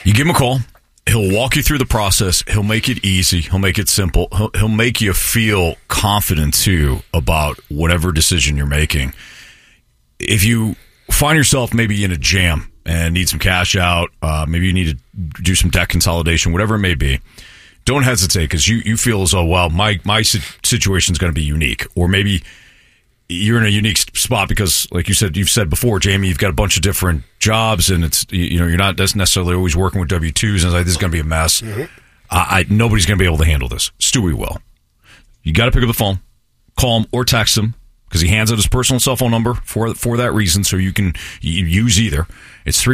You give him a call. He'll walk you through the process. He'll make it easy. He'll make it simple. He'll make you feel confident, too, about whatever decision you're making. If you find yourself maybe in a jam and need some cash out, maybe you need to do some debt consolidation, whatever it may be, don't hesitate, because you feel as though, well, my situation is going to be unique. Or maybe you're in a unique spot because, like you've said before, Jamie, you've got a bunch of different jobs, and it's, you're not necessarily always working with W-2s, and it's like, this is going to be a mess. Mm-hmm. Nobody's going to be able to handle this. Stewie will. You got to pick up the phone, call him or text him, because he hands out his personal cell phone number for that reason, so you can use either. It's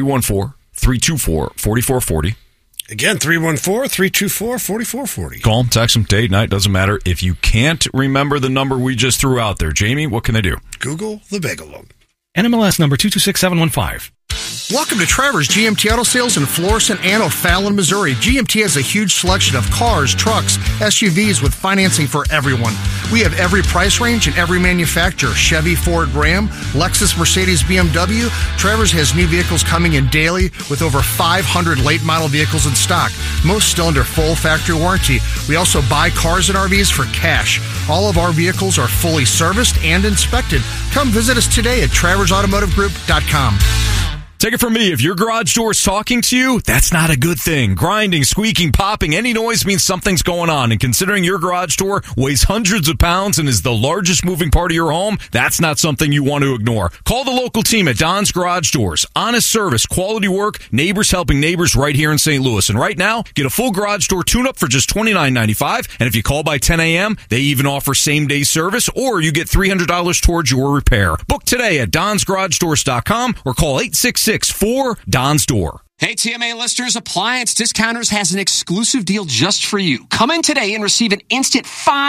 314-324-4440. Again, 314-324-4440. Call him, text him, day, night, doesn't matter. If you can't remember the number we just threw out there, Jamie, what can they do? Google the bagel loan. NMLS number 226715. Welcome to Trevor's GMT Auto Sales in Florissant and O'Fallon, Missouri. GMT has a huge selection of cars, trucks, SUVs with financing for everyone. We have every price range and every manufacturer. Chevy, Ford, Ram, Lexus, Mercedes, BMW. Trevor's has new vehicles coming in daily with over 500 late model vehicles in stock, most still under full factory warranty. We also buy cars and RVs for cash. All of our vehicles are fully serviced and inspected. Come visit us today at TraversAutomotiveGroup.com. Take it from me. If your garage door is talking to you, that's not a good thing. Grinding, squeaking, popping, any noise means something's going on. And considering your garage door weighs hundreds of pounds and is the largest moving part of your home, that's not something you want to ignore. Call the local team at Don's Garage Doors. Honest service, quality work, neighbors helping neighbors right here in St. Louis. And right now, get a full garage door tune-up for just $29.95. And if you call by 10 a.m., they even offer same-day service, or you get $300 towards your repair. Book today at donsgaragedoors.com or call 866-4-DON'S Door. Hey, TMA listeners, Appliance Discounters has an exclusive deal just for you. Come in today and receive an instant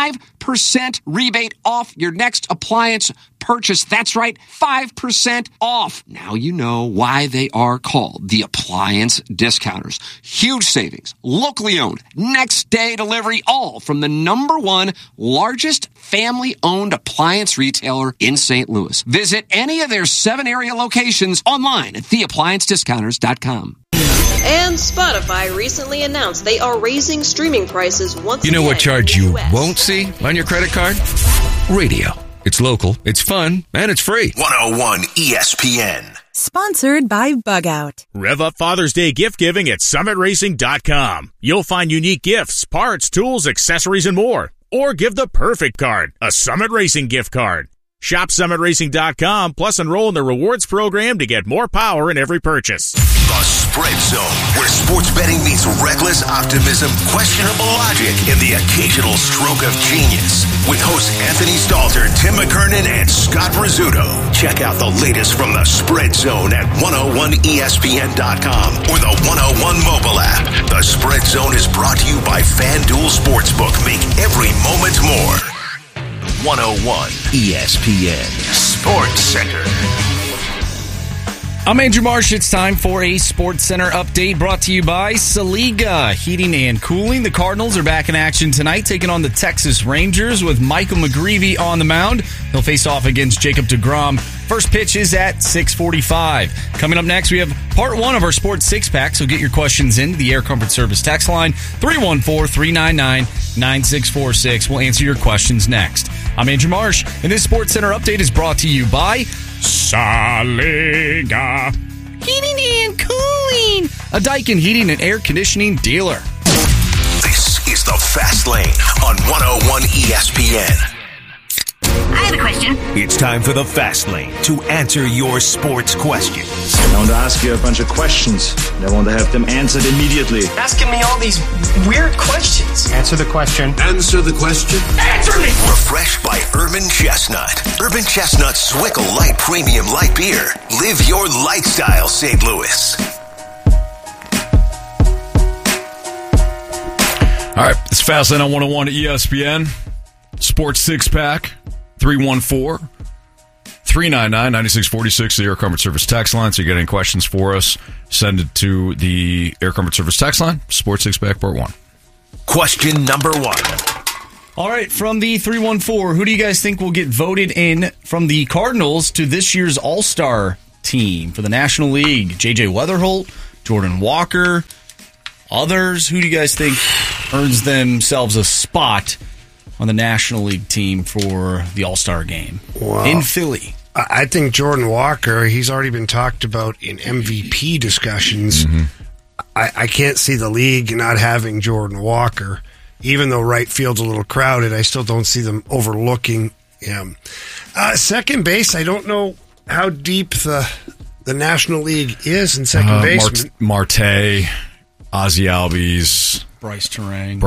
5% rebate off your next appliance purchase. That's right, 5% off. Now you know why they are called the Appliance Discounters. Huge savings, locally owned, next day delivery, all from the #1 largest family-owned appliance retailer in St. Louis. Visit any of their 7 area locations online at theappliancediscounters.com. And Spotify recently announced they are raising streaming prices once again. You know what charge you US. won't see on your credit card? Radio. It's local, it's fun, and it's free. 101 ESPN. Sponsored by Bug Out. Rev up Father's Day gift giving at SummitRacing.com. You'll find unique gifts, parts, tools, accessories, and more. Or give the perfect card, a Summit Racing gift card. Shop SummitRacing.com, plus enroll in the rewards program to get more power in every purchase. The Spread Zone, where sports betting meets reckless optimism, questionable logic, and the occasional stroke of genius. With hosts Anthony Stalter, Tim McKernan, and Scott Rizzuto. Check out the latest from the Spread Zone at 101ESPN.com or the 101 mobile app. The Spread Zone is brought to you by FanDuel Sportsbook. Make every moment more. 101 ESPN Sports Center. I'm Andrew Marsh. It's time for a Sports Center update brought to you by Saliga Heating and Cooling. The Cardinals are back in action tonight, taking on the Texas Rangers with Michael McGreevy on the mound. He'll face off against Jacob deGrom. First pitch is at 6:45. Coming up next, we have part 1 of our Sports Six-Pack, so get your questions into the Air Comfort Service text line, 314-399-9646. We'll answer your questions next. I'm Andrew Marsh, and this Sports Center update is brought to you by Saliga Heating and Cooling, a Daikin heating and air conditioning dealer. This is the Fast Lane on 101 ESPN. I have a question. It's time for the Fast Lane to answer your sports questions. I want to ask you a bunch of questions. I want to have them answered immediately. Asking me all these weird questions. Answer the question. Answer the question. Answer me! Refreshed by Urban Chestnut. Urban Chestnut Swickle Light Premium Light Beer. Live your lifestyle, St. Louis. All right, it's Fast Lane on 101 ESPN. Sports Six-Pack. 314-399-9646, the Air Comfort Service text line. So you get any questions for us, send it to the Air Comfort Service text line, Sports Six-Pack Part 1. Question number 1. All right, from the 314, who do you guys think will get voted in from the Cardinals to this year's All-Star team for the National League? J.J. Weatherholt, Jordan Walker, others? Who do you guys think earns themselves a spot on the National League team for the All-Star game in Philly? I think Jordan Walker, he's already been talked about in MVP discussions. Mm-hmm. I can't see the league not having Jordan Walker. Even though right field's a little crowded, I still don't see them overlooking him. Second base, I don't know how deep the National League is in second base. Marte, Ozzie Albies, Bryce Terang.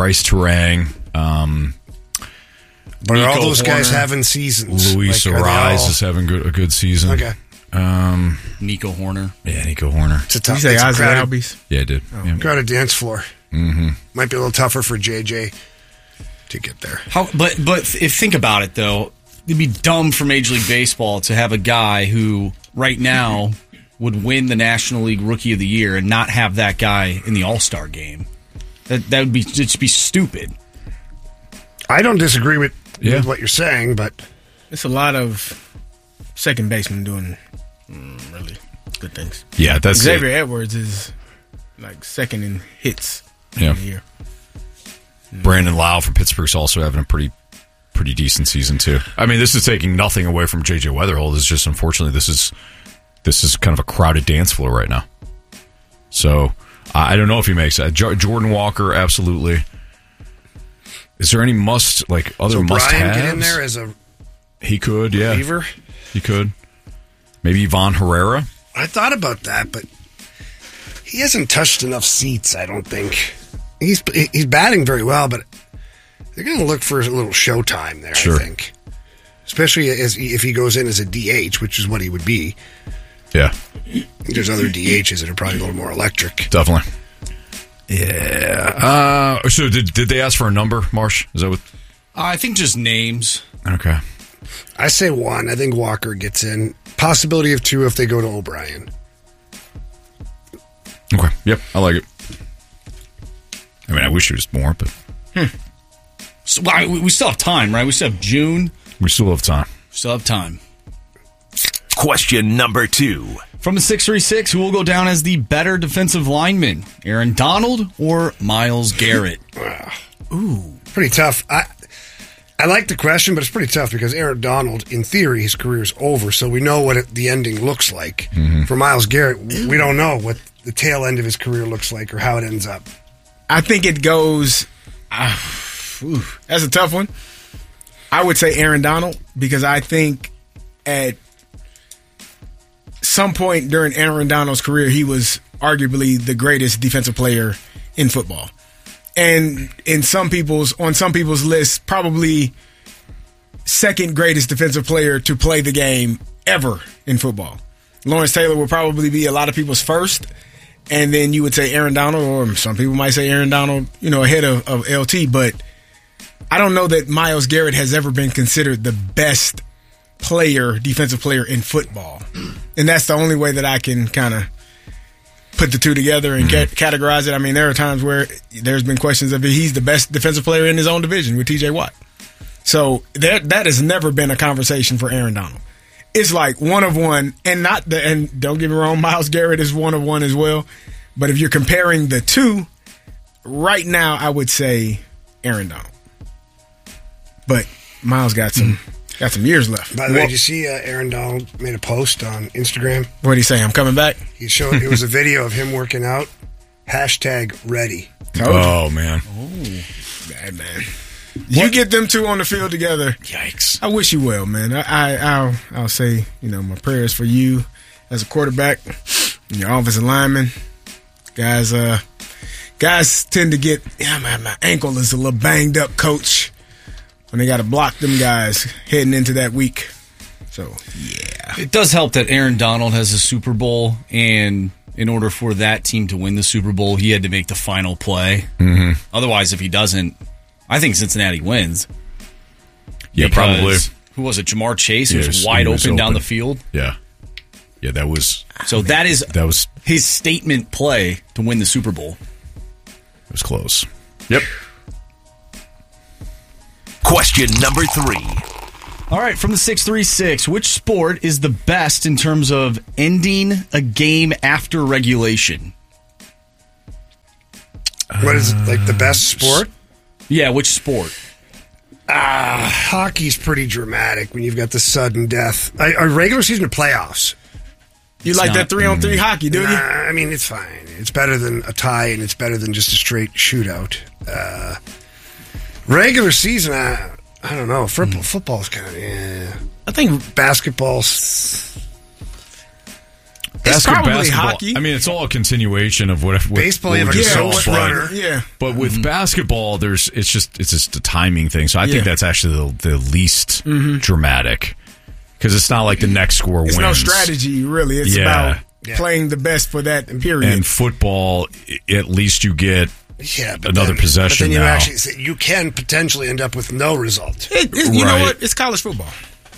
But are all those guys having seasons? Luis Ariz is having a good season. Okay. Nico Horner. Yeah, Nico Horner. It's a tough. Did you say Ozzie Albies? Yeah, I did. Yeah. Crowded dance floor. Mm-hmm. Might be a little tougher for JJ to get there. But if think about it though, it'd be dumb for Major League Baseball to have a guy who right now would win the National League Rookie of the Year and not have that guy in the All-Star game. That would be just be stupid. I don't disagree with what you're saying, but it's a lot of second basemen doing really good things. Yeah, that's Xavier Edwards is like second in hits in the year. Brandon Lau from Pittsburgh's also having a pretty decent season too. I mean, this is taking nothing away from JJ Weatherhold. It's just unfortunately this is kind of a crowded dance floor right now. So I don't know if he makes that. Jordan Walker, absolutely. Is there any must-haves? Brian get in there as a he could, reliever? Yeah. He could. Maybe Ivan Herrera? I thought about that, but he hasn't touched enough seats, I don't think. He's batting very well, but they're going to look for a little showtime there, sure. I think. Especially if he goes in as a DH, which is what he would be. Yeah. There's other DHs that are probably a little more electric. Definitely. Yeah. So did they ask for a number, Marsh? Is that what? I think just names. Okay. I say 1. I think Walker gets in. Possibility of 2 if they go to O'Brien. Okay. Yep. I like it. I mean, I wish it was more, but. So, we still have time, right? We still have June. We still have time. Still have time. Question number 2. From the 636, who will go down as the better defensive lineman? Aaron Donald or Myles Garrett? Ooh. Pretty tough. I like the question, but it's pretty tough because Aaron Donald, in theory, his career's over, so we know what the ending looks like. Mm-hmm. For Myles Garrett, we don't know what the tail end of his career looks like or how it ends up. I think it goes... that's a tough one. I would say Aaron Donald because I think at some point during Aaron Donald's career, he was arguably the greatest defensive player in football. And on some people's list, probably second greatest defensive player to play the game ever in football. Lawrence Taylor would probably be a lot of people's first, and then you would say Aaron Donald, or some people might say Aaron Donald, ahead of LT. But I don't know that Myles Garrett has ever been considered the best defensive player in football. And that's the only way that I can kind of put the two together and categorize it. I mean, there are times where there's been questions of he's the best defensive player in his own division with TJ Watt. So that has never been a conversation for Aaron Donald. It's like one of one, and don't get me wrong, Myles Garrett is one of one as well. But if you're comparing the two, right now I would say Aaron Donald. But Myles got some years left. By the way, did you see Aaron Donald made a post on Instagram? What did he say? I'm coming back? He showed it was a video of him working out. #ready. Oh, man. Oh, bad man. You get them two on the field together. Yikes. I wish you well, man. I'll say, my prayers for you as a quarterback and your offensive lineman. Guys tend to get, my ankle is a little banged up, coach. When they got to block them guys heading into that week. So, yeah. It does help that Aaron Donald has a Super Bowl, and in order for that team to win the Super Bowl, he had to make the final play. Mm-hmm. Otherwise, if he doesn't, I think Cincinnati wins. Yeah, probably. Who was it? Jamar Chase was wide open down the field. Yeah. Yeah, that was... So that was his statement play to win the Super Bowl. It was close. Yep. Question number 3. All right, from the 636, which sport is the best in terms of ending a game after regulation? What is it, like the best sport? Yeah, which sport? Hockey's pretty dramatic when you've got the sudden death. A regular season or playoffs? You like that 3-on-3 hockey, do you? I mean, it's fine. It's better than a tie, and it's better than just a straight shootout. Regular season, I don't know. Football's kind of, I think basketball's... It's probably basketball, hockey. I mean, it's all a continuation of what baseball. You have we a just saw, runner. But with basketball, it's just a timing thing. So I think that's actually the least dramatic because it's not like the next score wins. It's no strategy, really. It's about playing the best for that period. And football, at least you get another But possession. then you now. actually you can potentially end up with no result. You know what? It's college football.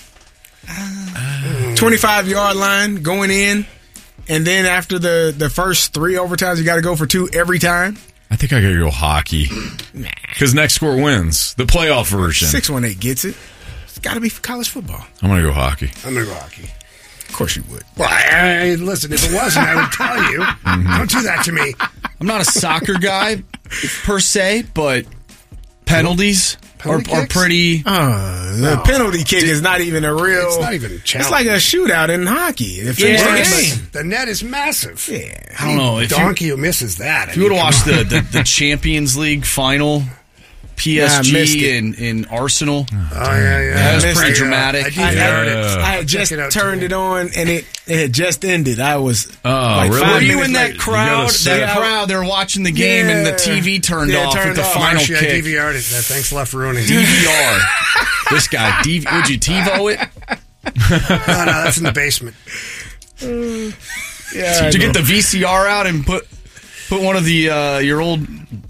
25-yard line going in. And then after the first 3 overtimes, you got to go for 2 every time? I think I got to go hockey. Because next score wins. The playoff version. 618 gets it. It's got to be for college football. I'm going to go hockey. I'm going to go hockey. Of course you would. Well, listen, if it wasn't, I would tell you. Don't do that to me. I'm not a soccer guy per se, but penalties are pretty... The penalty kick is not even a real... It's not even a challenge. It's like a shootout in hockey. The net is massive. Yeah. I don't know. Donkey who misses that. If you would have watched the Champions League final, PSG and Arsenal. That was pretty dramatic. I had just turned it on, and it had just ended. I was Were you in that crowd? They were watching the game, and the TV turned off with the final kick. I DVR'd it. Thanks a lot for ruining it. DVR. This guy, would you TiVo it? No, that's in the basement. Did you get the VCR out and put one of the your old...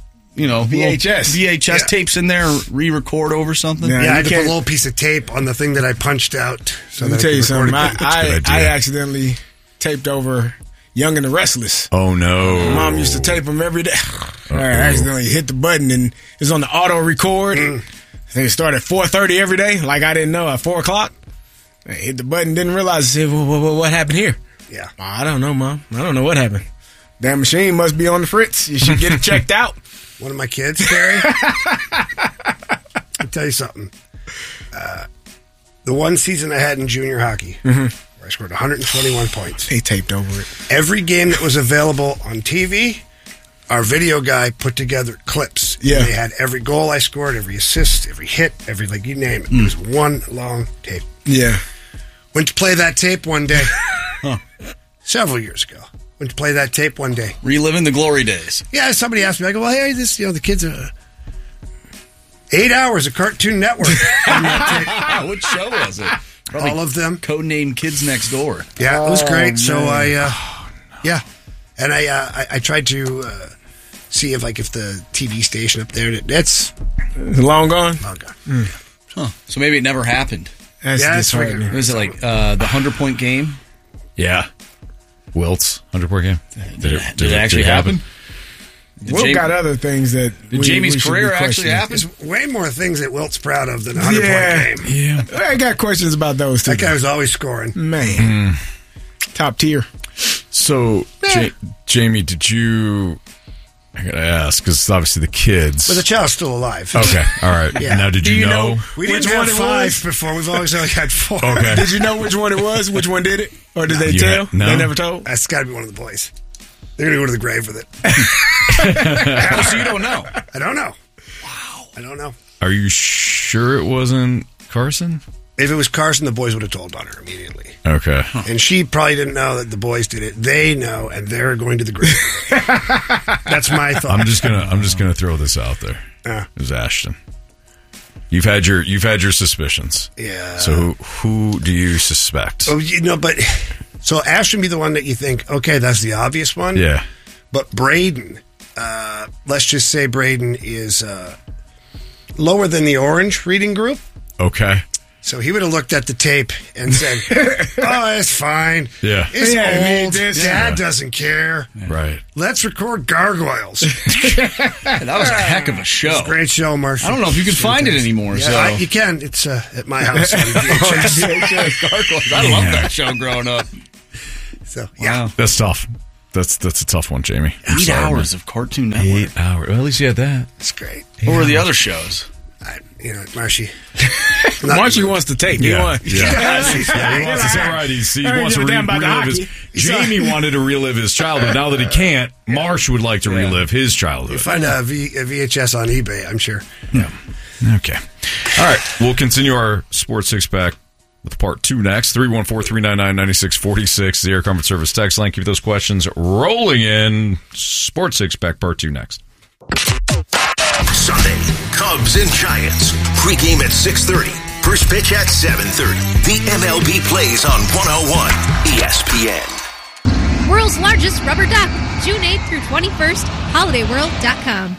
VHS tapes in there, re-record over something. I had to put a little piece of tape on the thing that I punched out. Let me tell you something. I accidentally taped over Young and the Restless. Oh no! My mom used to tape them every day. I accidentally hit the button and it was on the auto record. I think it started at 4:30 every day. Like I didn't know at 4:00. I hit the button, didn't realize. I said, what happened here? Yeah, I don't know, Mom. I don't know what happened. That machine must be on the fritz. You should get it checked out. One of my kids, Terry. I'll tell you something. The one season I had in junior hockey, where I scored 121 points. They taped over it. Every game that was available on TV, our video guy put together clips. Yeah. And they had every goal I scored, every assist, every hit, you name it. It was one long tape. Yeah. Went to play that tape one day. Several years ago. Went to play that tape one day. Reliving the glory days. Yeah, somebody asked me, I go, well, hey, the kids are 8 hours of Cartoon Network on that tape. What show was it? Probably all of them. Codenamed Kids Next Door. Yeah, it was great. So and I tried to see if the TV station up there, it's long gone. Long gone. Huh. So maybe it never happened. That's disheartening. Was it like the 100-point game? Yeah. Wilt's 100-point game. Did it actually happen? Wilt got other things that did Jamie's career actually happen? There's way more things that Wilt's proud of than a 100-point game. Yeah. I got questions about those too. That guy was always scoring. Man. Top tier. So, Jamie, did you... I gotta ask, because obviously the kids... But the child's still alive. Okay, all right. Yeah. Now, did you know? We didn't have 5 before. We've always only had 4. Okay. Did you know which one it was? Which one did it? Or did they tell? No. They never told? That's got to be one of the boys. They're going to go to the grave with it. So you don't know? I don't know. Wow. I don't know. Are you sure it wasn't Carson? If it was Carson, the boys would have told on her immediately. Okay. And she probably didn't know that the boys did it. They know, and they're going to the grave. That's my thought. I'm just gonna throw this out there. It was Ashton. You've had your suspicions. Yeah. So who do you suspect? Oh, but so Ashton be the one that you think, okay, that's the obvious one. Yeah. But Braden, let's just say Braden is lower than the orange reading group. Okay. So he would have looked at the tape and said, oh, it's fine. Yeah. It's old. Dad doesn't care. Right. Let's record Gargoyles. That was a heck of a show. It's a great show, Marshall. I don't know if you can find it anymore. Yeah, you can. It's at my house on VHS. Gargoyles. I loved that show growing up. So, yeah. That's tough. That's a tough one, Jamie. 8 hours of Cartoon Network. 8 hours. Well, at least you had that. It's great. What were the other shows? Marshy. Marshy wants to take. Yeah. He wants to relive his. Jamie wanted to relive his childhood. Now that he can't, Marsh would like to relive his childhood. You find a VHS on eBay, I'm sure. Yeah. Okay. All right. We'll continue our Sports Six Pack with part 2 next. 314-399-9646. The Air Comfort Service text line. Keep those questions rolling in. Sports Six Pack part 2 next. Sunday, Cubs and Giants. Pregame at 6:30. First pitch at 7:30. The MLB plays on 101 ESPN. World's largest rubber duck. June 8th through 21st. HolidayWorld.com.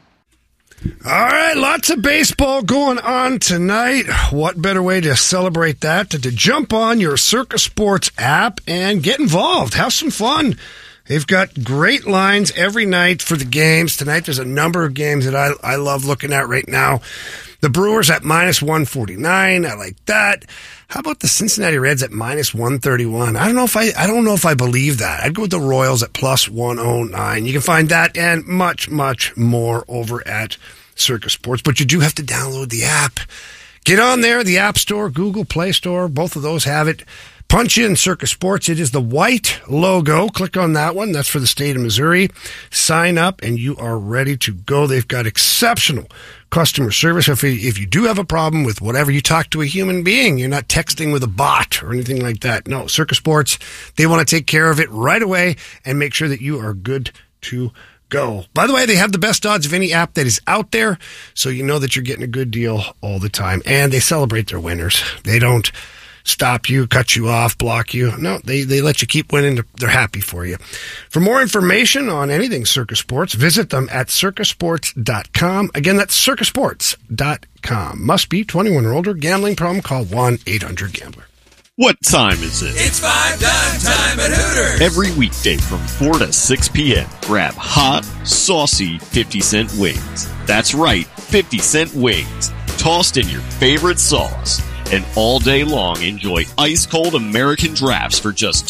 All right, lots of baseball going on tonight. What better way to celebrate that than to jump on your Circa Sports app and get involved. Have some fun. They've got great lines every night for the games. Tonight there's a number of games that I love looking at right now. The Brewers at -149. I like that. How about the Cincinnati Reds at -131? I don't know if I believe that. I'd go with the Royals at +109. You can find that and much, much more over at Circa Sports. But you do have to download the app. Get on there, the App Store, Google Play Store. Both of those have it. Punch in Circa Sports. It is the white logo. Click on that one. That's for the state of Missouri. Sign up and you are ready to go. They've got exceptional customer service. If you do have a problem with whatever, you talk to a human being. You're not texting with a bot or anything like that. No, Circa Sports, they want to take care of it right away and make sure that you are good to go. By the way, they have the best odds of any app that is out there, so you know that you're getting a good deal all the time. And they celebrate their winners. They don't stop you, cut you off, block you. No, they let you keep winning. They're happy for you. For more information on anything Circa Sports, visit them at circasports.com. Again, that's circasports.com. Must be 21 or older. Gambling problem? Call 1-800-GAMBLER. What time is it? It's 5 time at Hooters. Every weekday from 4 to 6 p.m., grab hot, saucy 50-cent wings. That's right, 50-cent wings, tossed in your favorite sauce. And all day long, enjoy ice-cold American drafts for just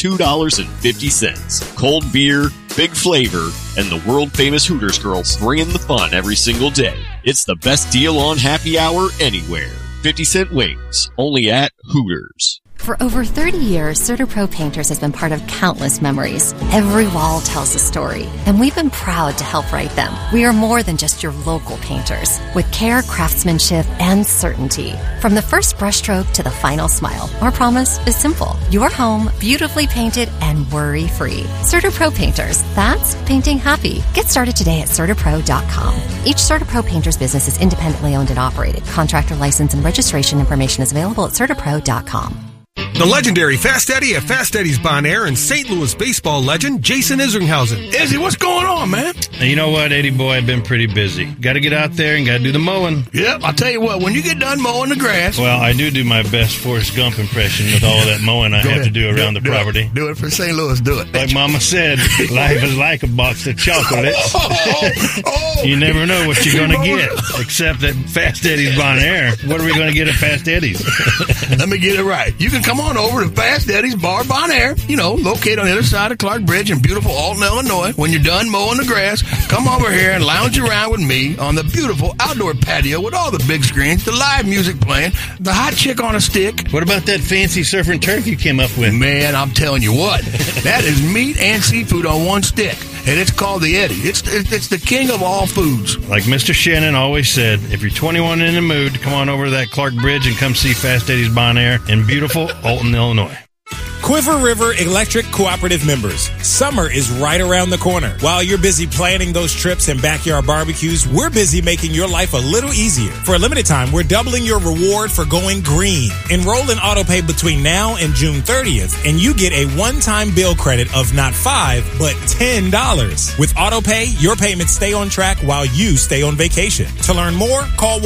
$2.50. Cold beer, big flavor, and the world-famous Hooters girls bringing the fun every single day. It's the best deal on happy hour anywhere. 50-cent wings, only at Hooters. For over 30 years, CertaPro Painters has been part of countless memories. Every wall tells a story, and we've been proud to help write them. We are more than just your local painters, with care, craftsmanship, and certainty. From the first brushstroke to the final smile, our promise is simple. Your home, beautifully painted and worry-free. CertaPro Painters, that's painting happy. Get started today at CertaPro.com. Each CertaPro Painters business is independently owned and operated. Contractor license and registration information is available at CertaPro.com. The legendary Fast Eddie at Fast Eddie's Bon Air and St. Louis baseball legend Jason Isringhausen. Izzy, what's going on, man? You know what, Eddie boy, I've been pretty busy. Got to get out there and got to do the mowing. Yep, I'll tell you what, when you get done mowing the grass... Well, I do my best Forrest Gump impression with all that mowing I have to do around the property. Do it for St. Louis, do it. Like Mama said, life is like a box of chocolates. You never know what you're going to get, except at Fast Eddie's Bon Air. What are we going to get at Fast Eddie's? Let me get it right. You can come on over to Fast Eddie's Bar Bon Air, located on the other side of Clark Bridge in beautiful Alton, Illinois. When you're done mowing the grass, come over here and lounge around with me on the beautiful outdoor patio with all the big screens, the live music playing, the hot chick on a stick. What about that fancy surf and turf you came up with? Man, I'm telling you what, that is meat and seafood on one stick. And it's called the Eddie. It's the king of all foods. Like Mr. Shannon always said, if you're 21 and in the mood, come on over to that Clark Bridge and come see Fast Eddie's Bon Air in beautiful Alton, Illinois. Quiver River Electric Cooperative members, summer is right around the corner. While you're busy planning those trips and backyard barbecues, we're busy making your life a little easier. For a limited time, we're doubling your reward for going green. Enroll in AutoPay between now and June 30th, and you get a one-time bill credit of not $5, but $10. With AutoPay, your payments stay on track while you stay on vacation. To learn more, call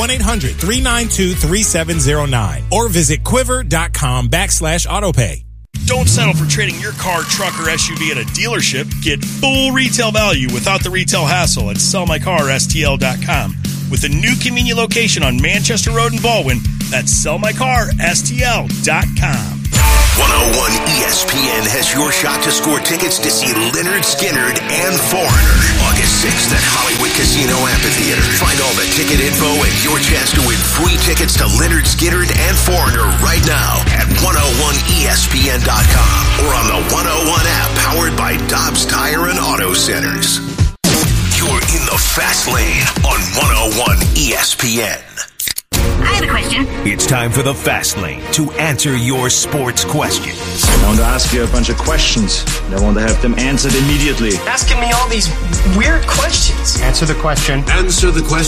1-800-392-3709 or visit quiver.com/AutoPay. Don't settle for trading your car, truck, or SUV at a dealership. Get full retail value without the retail hassle at sellmycarstl.com. With a new convenient location on Manchester Road in Baldwin, that's sellmycarstl.com. 101 ESPN has your shot to score tickets to see Lynyrd Skynyrd and Foreigner August 6th at Hollywood Casino Amphitheater. Find all the ticket info and your chance to win free tickets to Lynyrd Skynyrd and Foreigner right now at 101ESPN.com or on the 101 app powered by Dobbs Tire and Auto Centers. You're in the Fast Lane on 101 ESPN. I have a question. It's time for the Fast Lane to answer your sports questions. I want to ask you a bunch of questions. I want to have them answered immediately. Asking me all these weird questions. Answer the question. Answer the question.